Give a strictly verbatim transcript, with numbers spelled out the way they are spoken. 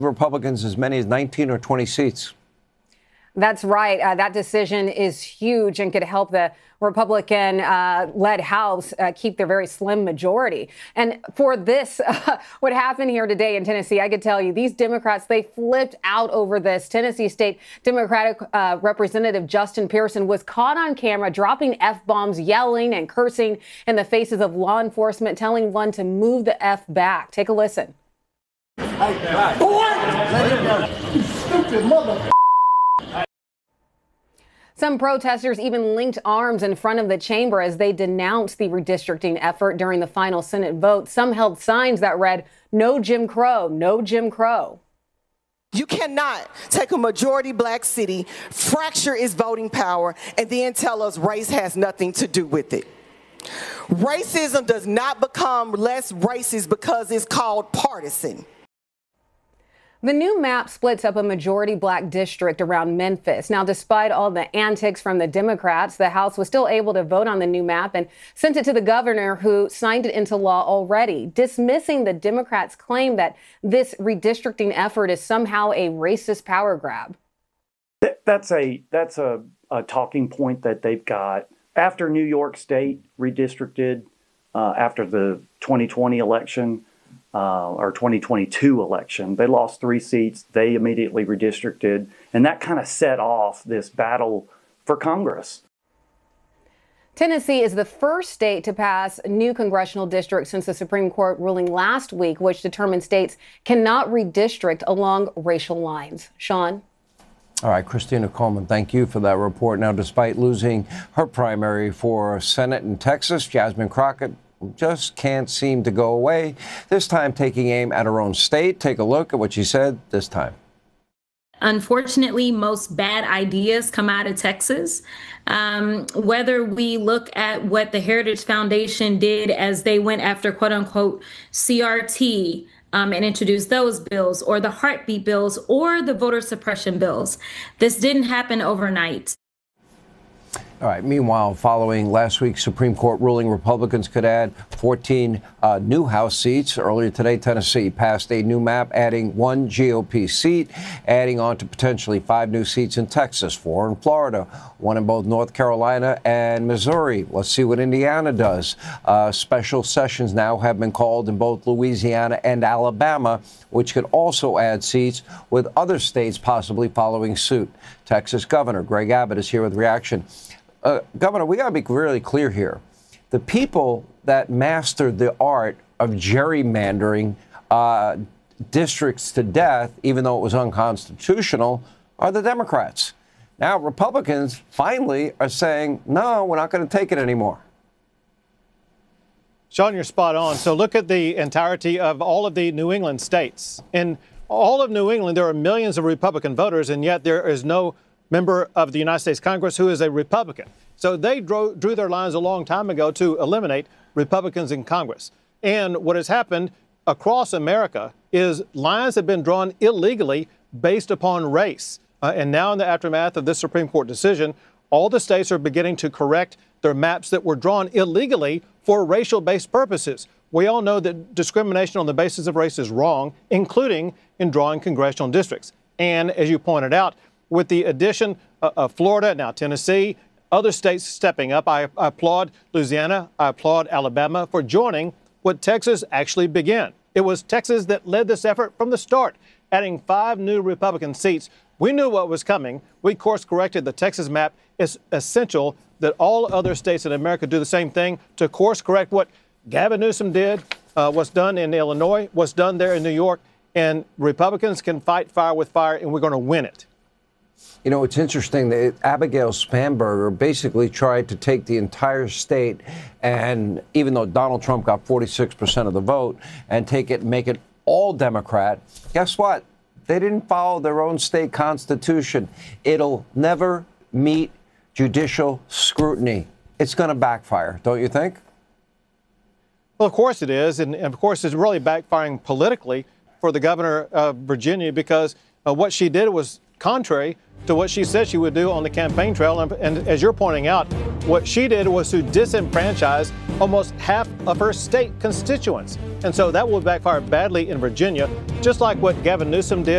Republicans as many as nineteen or twenty seats. That's right. Uh, that decision is huge and could help the Republican-led uh, House uh, keep their very slim majority. And for this, uh, what happened here today in Tennessee, I could tell you, these Democrats, they flipped out over this. Tennessee State Democratic uh, Representative Justin Pearson was caught on camera dropping F-bombs, yelling and cursing in the faces of law enforcement, telling one to move the F back. Take a listen. Hey, boy! Let him go. You stupid mother. Some protesters even linked arms in front of the chamber as they denounced the redistricting effort during the final Senate vote. Some held signs that read, "No Jim Crow, no Jim Crow." You cannot take a majority black city, fracture its voting power, and then tell us race has nothing to do with it. Racism does not become less racist because it's called partisan. The new map splits up a majority black district around Memphis. Now, despite all the antics from the Democrats, the House was still able to vote on the new map and sent it to the governor, who signed it into law already, dismissing the Democrats' claim that this redistricting effort is somehow a racist power grab. That's a that's a, a talking point that they've got. After New York State redistricted, uh, after the twenty twenty election, Uh, or twenty twenty-two election. They lost three seats. They immediately redistricted, and that kind of set off this battle for Congress. Tennessee is the first state to pass a new congressional district since the Supreme Court ruling last week, which determined states cannot redistrict along racial lines. Sean? All right, Christina Coleman, thank you for that report. Now, despite losing her primary for Senate in Texas, Jasmine Crockett just can't seem to go away, this time taking aim at her own state. Take a look at what she said this time. Unfortunately, most bad ideas come out of Texas. Um, whether we look at what the Heritage Foundation did as they went after, quote unquote, C R T um, and introduced those bills, or the heartbeat bills, or the voter suppression bills. This didn't happen overnight. All right. Meanwhile, following last week's Supreme Court ruling, Republicans could add fourteen uh, new House seats. Earlier today, Tennessee passed a new map adding one G O P seat, adding on to potentially five new seats in Texas, four in Florida, one in both North Carolina and Missouri. Let's see what Indiana does. Uh, special sessions now have been called in both Louisiana and Alabama, which could also add seats, with other states possibly following suit. Texas Governor Greg Abbott is here with reaction. Uh, Governor, we got to be really clear here. The people that mastered the art of gerrymandering uh, districts to death, even though it was unconstitutional, are the Democrats. Now, Republicans finally are saying, no, we're not going to take it anymore. Sean, you're spot on. So look at the entirety of all of the New England states. In all of New England, there are millions of Republican voters, and yet there is no member of the United States Congress who is a Republican. So they drew, drew their lines a long time ago to eliminate Republicans in Congress. And what has happened across America is lines have been drawn illegally based upon race. Uh, and now in the aftermath of this Supreme Court decision, all the states are beginning to correct their maps that were drawn illegally for racial-based purposes. We all know that discrimination on the basis of race is wrong, including in drawing congressional districts. And as you pointed out, with the addition of Florida, now Tennessee, other states stepping up, I, I applaud Louisiana, I applaud Alabama for joining what Texas actually began. It was Texas that led this effort from the start, adding five new Republican seats. We knew what was coming. We course corrected the Texas map. It's essential that all other states in America do the same thing to course correct what Gavin Newsom did, uh, what's done in Illinois, what's done there in New York. And Republicans can fight fire with fire, and we're going to win it. You know, it's interesting that Abigail Spanberger basically tried to take the entire state, and even though Donald Trump got forty-six percent of the vote, and take it and make it all Democrat, guess what? They didn't follow their own state constitution. It'll never meet judicial scrutiny. It's going to backfire, don't you think? Well, of course it is. And of course, it's really backfiring politically for the governor of Virginia, because uh, what she did was contrary to what she said she would do on the campaign trail. And, and as you're pointing out, what she did was to disenfranchise almost half of her state constituents. And so that will backfire badly in Virginia, just like what Gavin Newsom did.